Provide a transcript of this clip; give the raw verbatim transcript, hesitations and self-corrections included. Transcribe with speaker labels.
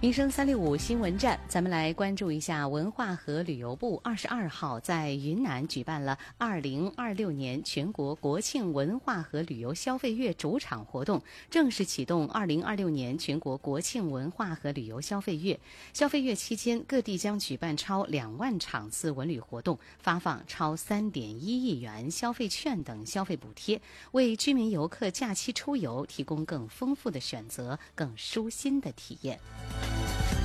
Speaker 1: 民生三六五新闻站，咱们来关注一下文化和旅游部二十二号在云南举办了二零二六年全国国庆文化和旅游消费月主场活动，正式启动二零二六年全国国庆文化和旅游消费月。消费月期间，各地将举办超两万场次文旅活动，发放超三点一亿元消费券等消费补贴，为居民游客假期出游提供更丰富的选择、更舒心的体验。